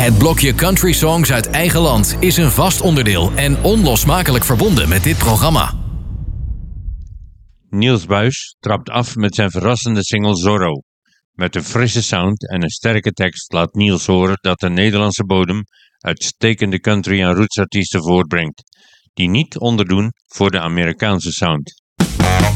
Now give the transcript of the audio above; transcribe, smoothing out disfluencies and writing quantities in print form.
Het blokje country songs uit eigen land is een vast onderdeel en onlosmakelijk verbonden met dit programma. Niels Buys trapt af met zijn verrassende single Zorro. Met een frisse sound en een sterke tekst laat Niels horen dat de Nederlandse bodem uitstekende country- en rootsartiesten voortbrengt, die niet onderdoen voor de Amerikaanse sound.